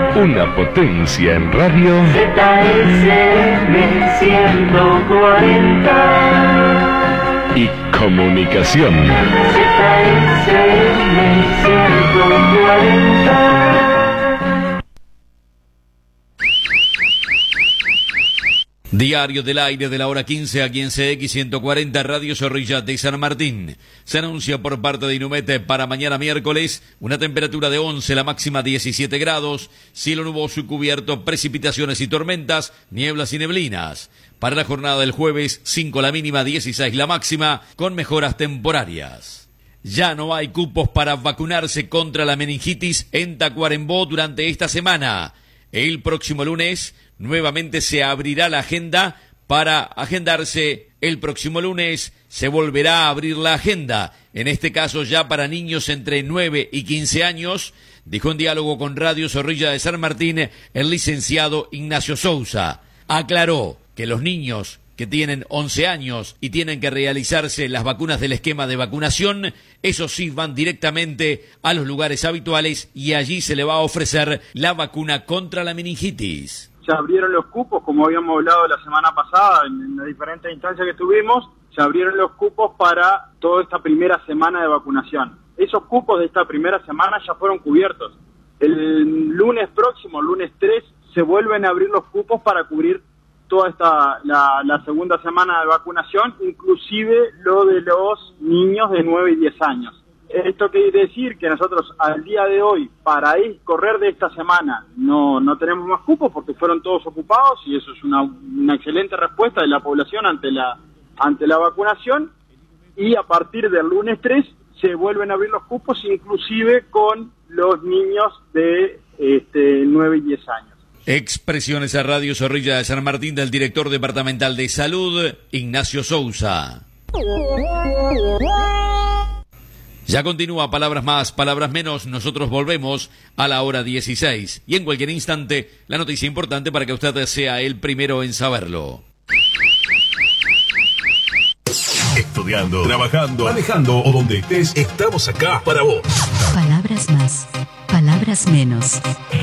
Una potencia en radio. ZSM 140 y comunicación. ZSM 140. Diario del aire de la hora 15 aquí en CX 140 Radio Zorrilla de San Martín. Se anuncia por parte de Inumete para mañana miércoles una temperatura de 11, la máxima 17 grados, cielo nuboso y cubierto, precipitaciones y tormentas, nieblas y neblinas. Para la jornada del jueves, 5 la mínima, 16 la máxima, con mejoras temporarias. Ya no hay cupos para vacunarse contra la meningitis en Tacuarembó durante esta semana. El próximo lunes nuevamente se abrirá la agenda para agendarse. El próximo lunes se volverá a abrir la agenda, en este caso ya para niños entre 9 y 15 años, dijo en diálogo con Radio Zorrilla de San Martín el licenciado Ignacio Sousa. Aclaró que los niños que tienen 11 años y tienen que realizarse las vacunas del esquema de vacunación, esos sí van directamente a los lugares habituales y allí se le va a ofrecer la vacuna contra la meningitis. Se abrieron los cupos, como habíamos hablado la semana pasada en las diferentes instancias que tuvimos, se abrieron los cupos para toda esta primera semana de vacunación. Esos cupos de esta primera semana ya fueron cubiertos. El lunes próximo, lunes 3, se vuelven a abrir los cupos para cubrir toda la segunda semana de vacunación, inclusive lo de los niños de 9 y 10 años. Esto quiere decir que nosotros al día de hoy, para correr de esta semana, no tenemos más cupos porque fueron todos ocupados y eso es una excelente respuesta de la población ante la vacunación, y a partir del lunes 3 se vuelven a abrir los cupos, inclusive con los niños de 9 y 10 años. Expresiones a Radio Zorrilla de San Martín del director departamental de Salud, Ignacio Sousa. Ya continúa Palabras Más, Palabras Menos. Nosotros volvemos a la hora 16. Y en cualquier instante, la noticia importante para que usted sea el primero en saberlo. Estudiando, trabajando, manejando o donde estés, estamos acá para vos. Palabras Más, Palabras Menos.